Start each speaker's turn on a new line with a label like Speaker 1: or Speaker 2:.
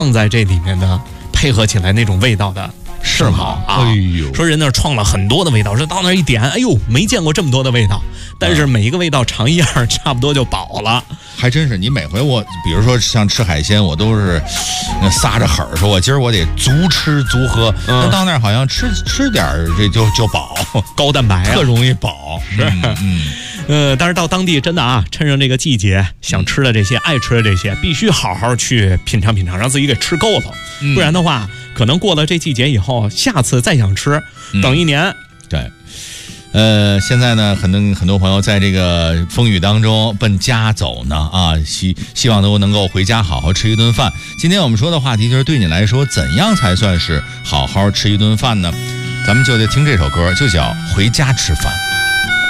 Speaker 1: 放在这里面的配合起来那种味道的是吗？啊，
Speaker 2: 哎呦，
Speaker 1: 说人那儿创了很多的味道，说到那儿一点，哎呦，没见过这么多的味道，但是每一个味道尝一样，差不多就饱了。
Speaker 2: 还真是，你每回我，比如说像吃海鲜，我都是撒着狠儿说，我今儿我得足吃足喝。那到那儿好像吃点儿这就饱，
Speaker 1: 高蛋白啊，
Speaker 2: 特容易饱。是，
Speaker 1: 但是到当地真的啊，趁着这个季节，想吃的这些、爱吃的这些，必须好好去品尝品尝，让自己给吃够了。不然的话，可能过了这季节以后，下次再想吃，等一年。
Speaker 2: 对。现在呢，很多朋友在这个风雨当中奔家走呢啊，希望都能够回家好好吃一顿饭。今天我们说的话题就是对你来说，怎样才算是好好吃一顿饭呢？咱们就得听这首歌，就叫《回家吃饭》。